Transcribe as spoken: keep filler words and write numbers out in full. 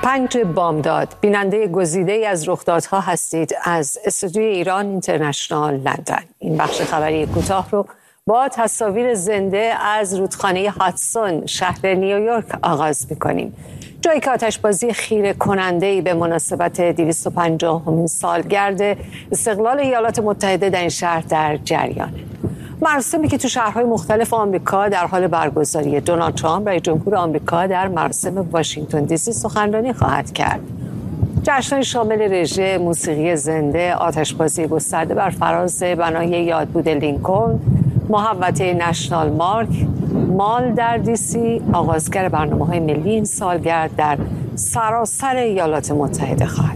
پنج بامداد، بیننده گزیده‌ای از رخدادها هستید از استودیوی ایران اینترنشنال لندن. این بخش خبری کوتاه رو با تصاویر زنده از رودخانه هاتسون شهر نیویورک آغاز می‌کنیم. جایی که آتشبازی خیره کننده‌ای به مناسبت دویست و پنجاهمین سالگرد استقلال ایالات متحده در این شهر در جریانه. مراسمی که تو شهرهای مختلف آمریکا در حال برگزاری، دونالد ترامپ رئیس جمهور آمریکا در مراسم واشنگتن دی سی سخنرانی خواهد کرد. جشن‌های شامل رژه، موسیقی زنده، آتشبازی گسترده بر فراز بنای یادبود لینکلن، محوطه نشنال مارک مال در دی سی آغازگر برنامه‌های ملی این سالگرد در سراسر ایالات متحده خواهد